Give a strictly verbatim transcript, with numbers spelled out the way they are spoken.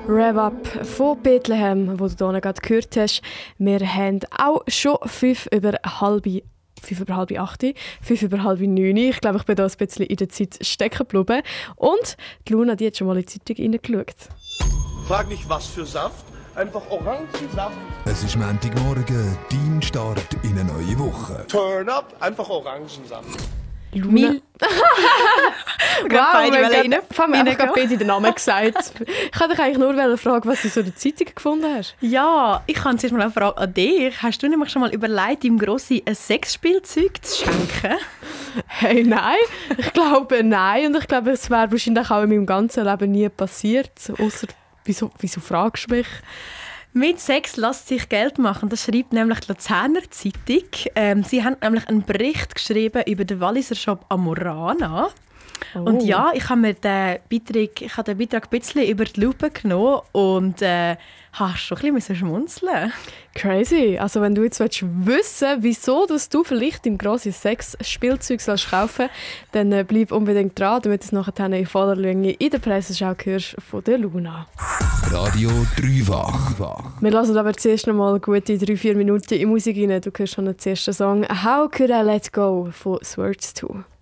Rev Up von Bethlehem, wo du hier gerade gehört hast. Wir haben auch schon fünf über halb, fünf über halb acht, fünf über halb neun. Ich glaube, ich bin da ein bisschen in der Zeit stecken geblieben. Und die Luna, die hat schon mal in die Zeitung reingeschaut. Frag nicht, was für Saft. Einfach Orangensaft. Es ist Montagmorgen, dein Start in eine neue Woche. Turn up, einfach Orangensaft. Luna. wow, wir haben gerade gerade beide den Namen gesagt. Ich wollte dich eigentlich nur fragen, was du so in der Zeitung gefunden hast. Ja, ich habe zuerst mal eine Frage an dich. Hast du nämlich schon mal überlegt, deinem Grossi ein Sexspielzeug zu schenken? Hey, nein. Ich glaube, nein. Und ich glaube, es wäre wahrscheinlich auch in meinem ganzen Leben nie passiert. Ausser, wieso, wieso fragst du mich? Mit Sex lässt sich Geld machen. Das schreibt nämlich die Luzerner Zeitung. Ähm, sie haben nämlich einen Bericht geschrieben über den Walliser Shop Amorana. Oh. Und ja, ich habe mir den Beitrag, ich habe den Beitrag ein bisschen über die Lupe genommen und äh, habe schon ein bisschen schmunzeln. Crazy. Also wenn du jetzt wissen willst, wieso dass du vielleicht im grossen Sex-Spielzeug kaufen sollst, dann äh, bleib unbedingt dran, damit du es nachher in voller Länge in der Presseschau hörst von der Luna. Radio Dreifach. Wir hören aber zuerst noch mal gute drei vier Minuten in Musik rein. Du hörst schon den ersten Song «How Could I Let Go» von Swords zwei.